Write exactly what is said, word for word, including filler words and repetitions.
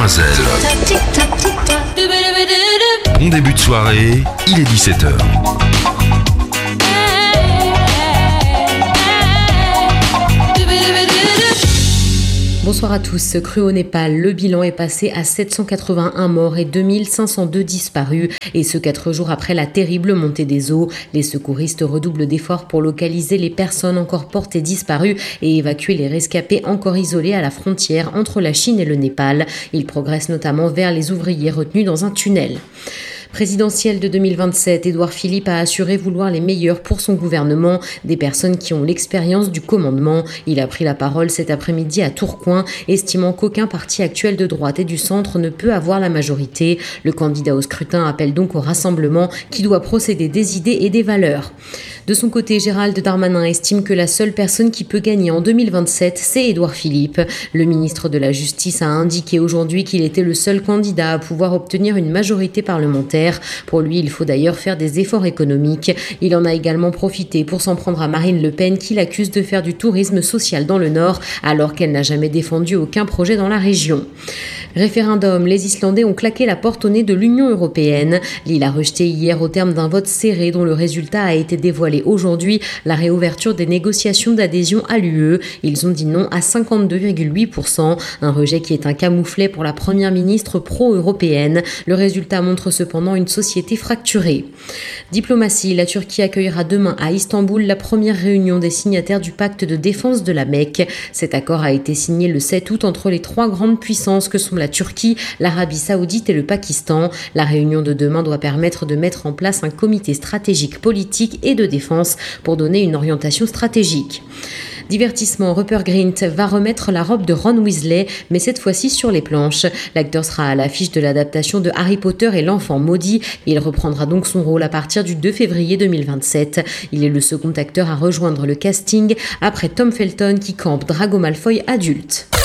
Demoiselle. Bon début de soirée, il est dix-sept heures. Bonsoir à tous. Crue au Népal, le bilan est passé à sept cent quatre-vingt-un morts et deux mille cinq cent deux disparus. Et ce quatre jours après la terrible montée des eaux. Les secouristes redoublent d'efforts pour localiser les personnes encore portées disparues et évacuer les rescapés encore isolés à la frontière entre la Chine et le Népal. Ils progressent notamment vers les ouvriers retenus dans un tunnel. Présidentielle de deux mille vingt-sept, Édouard Philippe a assuré vouloir les meilleurs pour son gouvernement, des personnes qui ont l'expérience du commandement. Il a pris la parole cet après-midi à Tourcoing, estimant qu'aucun parti actuel de droite et du centre ne peut avoir la majorité. Le candidat au scrutin appelle donc au rassemblement qui doit procéder des idées et des valeurs. De son côté, Gérald Darmanin estime que la seule personne qui peut gagner en deux mille vingt-sept, c'est Édouard Philippe. Le ministre de la Justice a indiqué aujourd'hui qu'il était le seul candidat à pouvoir obtenir une majorité parlementaire. Pour lui, il faut d'ailleurs faire des efforts économiques. Il en a également profité pour s'en prendre à Marine Le Pen, qui l'accuse de faire du tourisme social dans le Nord, alors qu'elle n'a jamais défendu aucun projet dans la région. Référendum, les Islandais ont claqué la porte au nez de l'Union européenne. L'île a rejeté hier, au terme d'un vote serré dont le résultat a été dévoilé aujourd'hui, la réouverture des négociations d'adhésion à l'U E. Ils ont dit non à cinquante-deux virgule huit pour cent, un rejet qui est un camouflet pour la première ministre pro-européenne. Le résultat montre cependant une société fracturée. Diplomatie, la Turquie accueillera demain à Istanbul la première réunion des signataires du pacte de défense de la Mecque. Cet accord a été signé le sept août entre les trois grandes puissances que sont la Turquie, l'Arabie Saoudite et le Pakistan. La réunion de demain doit permettre de mettre en place un comité stratégique politique et de défense pour donner une orientation stratégique. Divertissement, Rupert Grint va remettre la robe de Ron Weasley, mais cette fois-ci sur les planches. L'acteur sera à l'affiche de l'adaptation de Harry Potter et l'enfant maudit. Il reprendra donc son rôle à partir du deux février deux mille vingt-sept. Il est le second acteur à rejoindre le casting après Tom Felton qui campe Drago Malfoy adulte.